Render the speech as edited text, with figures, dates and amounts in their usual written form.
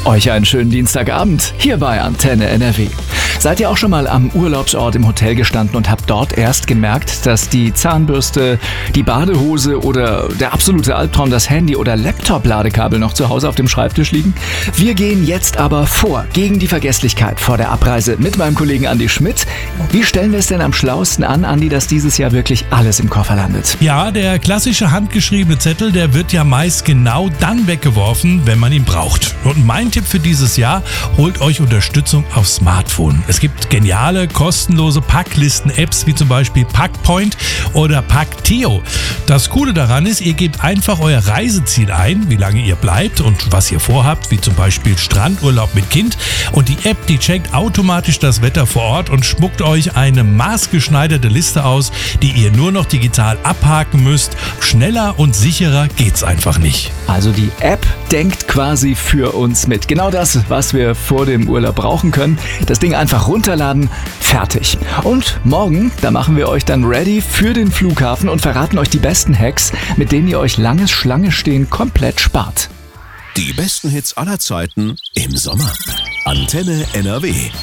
Euch einen schönen Dienstagabend hier bei Antenne NRW. Seid ihr auch schon mal am Urlaubsort im Hotel gestanden und habt dort erst gemerkt, dass die Zahnbürste, die Badehose oder der absolute Albtraum, das Handy- oder Laptop-Ladekabel noch zu Hause auf dem Schreibtisch liegen? Wir gehen jetzt aber vor gegen die Vergesslichkeit vor der Abreise mit meinem Kollegen Andi Schmidt. Wie stellen wir es denn am schlauesten an, Andi, dass dieses Jahr wirklich alles im Koffer landet? Ja, der klassische handgeschriebene Zettel, der wird ja meist genau dann weggeworfen, wenn man ihn braucht. Und mein Tipp für dieses Jahr: holt euch Unterstützung aufs Smartphone. Es gibt geniale, kostenlose Packlisten-Apps wie zum Beispiel Packpoint oder Packteo. Das Coole daran ist, ihr gebt einfach euer Reiseziel ein, wie lange ihr bleibt und was ihr vorhabt, wie zum Beispiel Strandurlaub mit Kind. Und die App, die checkt automatisch das Wetter vor Ort und spuckt euch eine maßgeschneiderte Liste aus, die ihr nur noch digital abhaken müsst. Schneller und sicherer geht's einfach nicht. Also die App denkt quasi für uns mit. Genau das, was wir vor dem Urlaub brauchen können. Das Ding einfach runterladen, fertig. Und morgen, da machen wir euch dann ready für den Flughafen und verraten euch die besten Hacks, mit denen ihr euch langes Schlange-Stehen komplett spart. Die besten Hits aller Zeiten im Sommer. Antenne NRW.